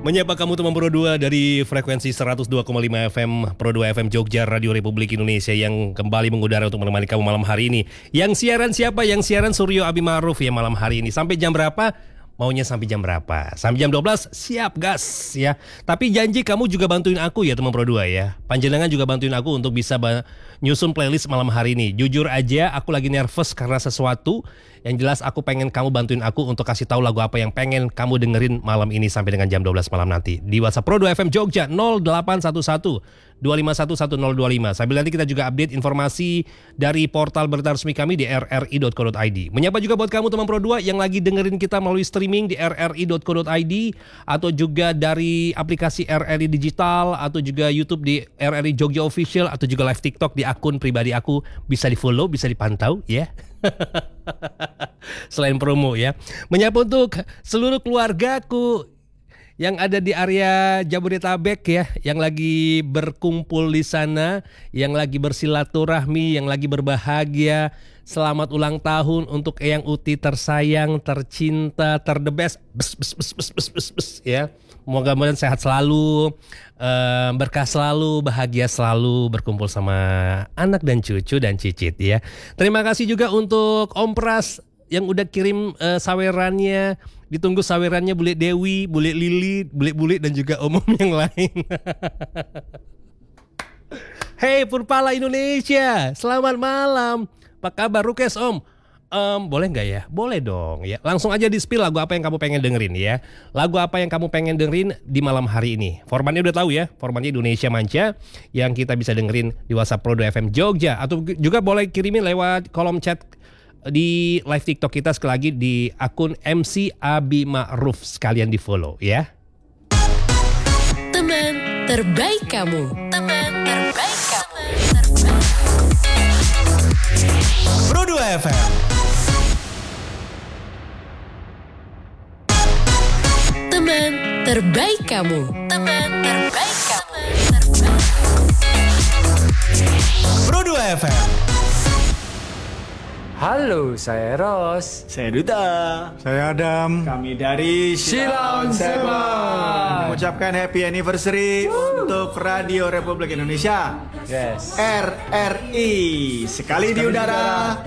Menyapa kamu teman Pro 2 dari frekuensi 102,5 FM Pro 2 FM Jogja Radio Republik Indonesia yang kembali mengudara untuk menemani kamu malam hari ini. Yang siaran siapa? Yang siaran Suryo Abi Ma'ruf ya malam hari ini. Sampai jam berapa? Maunya sampai jam berapa? Sampai jam 12 siap gas ya. Tapi janji kamu juga bantuin aku ya teman Pro 2 ya. Panjenengan juga bantuin aku untuk bisa nyusun playlist malam hari ini. Jujur aja aku lagi nervous karena sesuatu. Yang jelas aku pengen kamu bantuin aku untuk kasih tahu lagu apa yang pengen kamu dengerin malam ini sampai dengan jam 12 malam nanti. Di WhatsApp Pro 2 FM Jogja 0811 251 1025. Sambil nanti kita juga update informasi dari portal berita resmi kami di rri.co.id. Menyapa juga buat kamu teman Pro 2 yang lagi dengerin kita melalui streaming di rri.co.id atau juga dari aplikasi RRI Digital atau juga YouTube di RRI Jogja Official atau juga live TikTok di akun pribadi aku. Bisa di follow, bisa dipantau ya. Selain promo ya. Menyapa untuk seluruh keluargaku yang ada di area Jabodetabek ya, yang lagi berkumpul di sana, yang lagi bersilaturahmi, yang lagi berbahagia. Selamat ulang tahun untuk Eyang Uti tersayang, tercinta, terdebes, ya. Moga-moga sehat selalu, berkah selalu, bahagia selalu, berkumpul sama anak dan cucu dan cicit ya. Terima kasih juga untuk Om Pras yang udah kirim sawerannya. Ditunggu sawerannya Bule Dewi, Bule Lili, Bule dan juga om-om yang lain. Hey Purpala Indonesia, selamat malam. Apa kabar Rukes Om? Boleh nggak ya? Boleh dong ya. Langsung aja di-spill lagu apa yang kamu pengen dengerin ya. Lagu apa yang kamu pengen dengerin di malam hari ini. Formatnya udah tahu ya. Formatnya Indonesia Manca yang kita bisa dengerin di WhatsApp Pro 2 FM Jogja. Atau juga boleh kirimin lewat kolom chat di live TikTok kita sekali lagi di akun MC Abi Ma'ruf. Sekalian di follow ya. Teman terbaik kamu. Teman terbaik kamu. Pro 2 FM. Teman terbaik kamu. Teman terbaik kamu. Pro 2 FM. Halo, saya Ros. Saya Duta. Saya Adam. Kami dari Silaun Seven. mengucapkan happy anniversary untuk Radio Republik Indonesia. Yes. RRI. Sekali di udara.